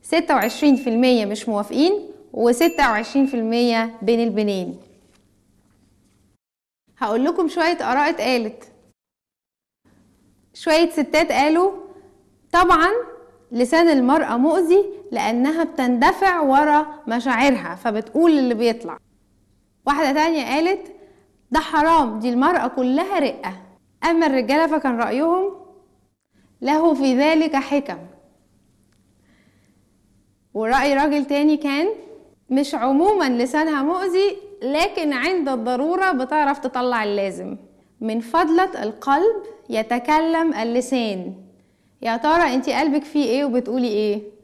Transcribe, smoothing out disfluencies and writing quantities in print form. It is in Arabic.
26% مش موافقين، و26% بين البنين. هقول لكم شوية آراء اتقالت. شوية ستات قالوا طبعا لسان المرأة مؤذي لأنها بتندفع ورا مشاعرها فبتقول اللي بيطلع. واحدة تانية قالت ده حرام، دي المرأة كلها رقة. أما الرجالة فكان رأيهم له في ذلك حكم. ورأي راجل تاني كان مش عموما لسانها مؤذي، لكن عند الضرورة بتعرف تطلع اللازم. من فضلة القلب يتكلم اللسان. يا ترى انتي قلبك فيه ايه وبتقولي ايه؟